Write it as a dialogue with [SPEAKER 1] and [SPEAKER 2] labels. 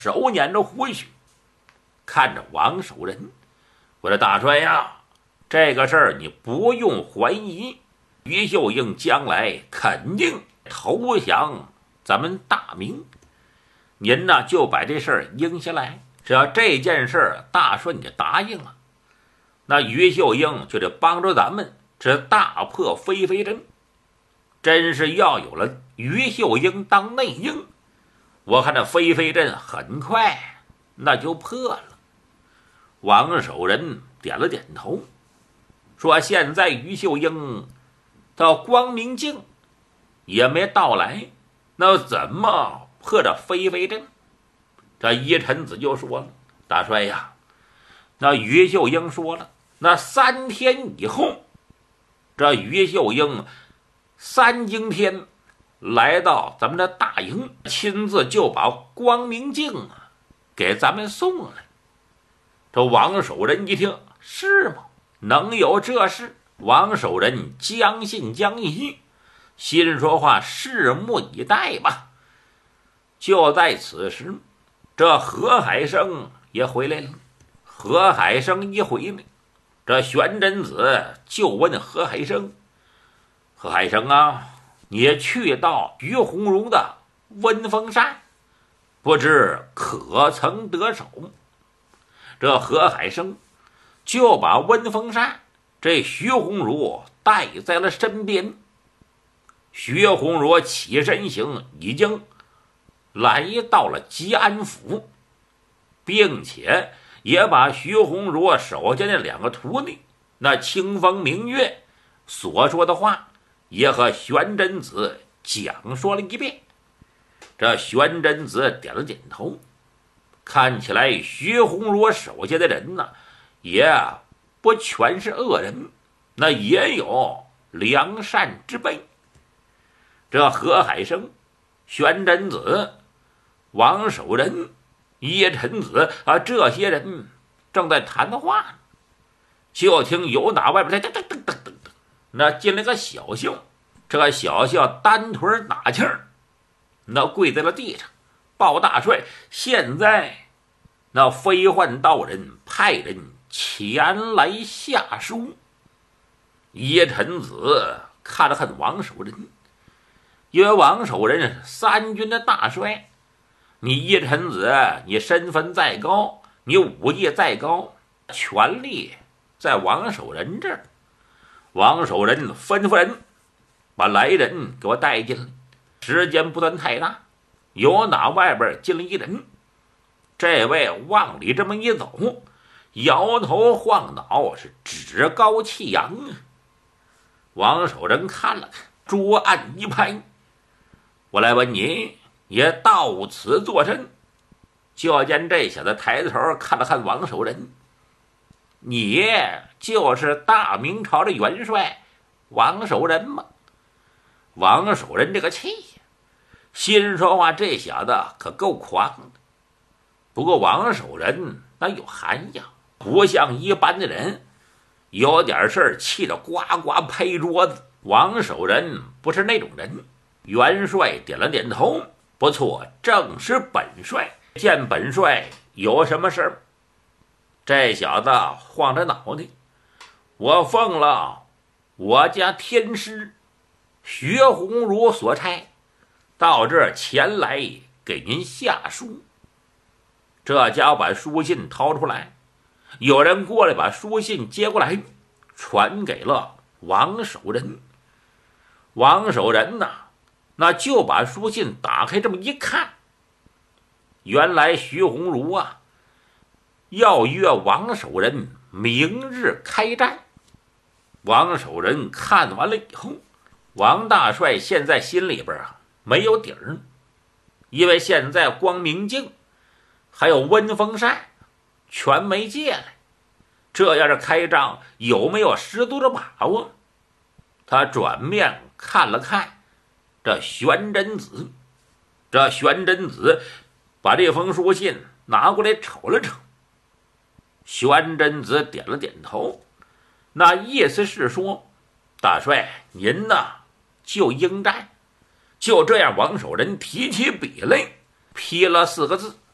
[SPEAKER 1] 手捻着胡须，看着王守仁，我说大帅呀，这个事儿你不用怀疑，于秀英将来肯定投降咱们大明，您呢就把这事儿应下来。只要这件事儿大顺你答应了，那于秀英就得帮着咱们这大破飞飞镇。真是要有了于秀英当内应，我看这飞飞镇很快那就破了。王守仁点了点头，说现在于秀英到光明镜也没到来，那怎么破这飞飞镇？这一臣子就说了，大帅呀，那于秀英说了，那3天以后，这于秀英3更天来到咱们的大营，亲自就把光明镜给咱们送来。这王守仁一听，是吗？能有这事？王守仁将信将疑，心说话，拭目以待吧。就在此时，这何海生也回来了。何海生一回来，这玄真子就问何海生，何海生啊，你去到于鸿儒的温风山，不知可曾得手？这何海生就把温风山这徐鸿儒带在了身边。徐鸿儒起身行，已经来到了吉安府，并且也把徐鸿儒手下的2个徒弟那清风明月所说的话也和玄真子讲说了一遍。这玄真子点了点头，看起来徐鸿儒手下的人呢，也不全是恶人，那也有良善之辈。这何海生、玄真子、王守仁、叶臣子这些人正在谈话，就听有哪外边噔噔噔噔噔，那进来个小校。这个小校单腿打气儿，那跪在了地上，报大帅，现在那飞幻道人派人前来下书。叶臣子看了看王守仁，因为王守仁是3军的大帅，你叶臣子你身份再高，你武艺再高，权力在王守仁这儿。王守仁吩咐人把来人给我带进来，时间不算太大，有哪外边进了一人，这位往里这么一走，摇头晃脑，是趾高气扬啊。王守仁看了看，桌案一拍，我来问你，也到此作甚？就见这小子抬头看了看王守仁，你就是大明朝的元帅王守仁吗？王守仁这个气呀，心说话，这小子可够狂的。不过王守仁那有涵养，不像一般的人，有点事儿气得呱呱拍桌子。王守仁不是那种人。元帅点了点头，不错，正是本帅。见本帅有什么事儿？这小子晃着脑袋，我奉了我家天师薛鸿儒所差，到这儿前来给您下书。这家伙把书信掏出来，有人过来把书信接过来，传给了王守仁。王守仁呐，那就把书信打开，这么一看，原来徐鸿儒啊要约王守仁明日开战。王守仁看完了以后，王大帅现在心里边没有底儿，因为现在光明镜还有温风扇全没借来，这要是开仗有没有十足的把握？他转面看了看这玄真子，这玄真子把这封书信拿过来瞅了瞅，玄真子点了点头，那意思是说，大帅您呢就应战。就这样，王守仁提起笔来，批了4个字：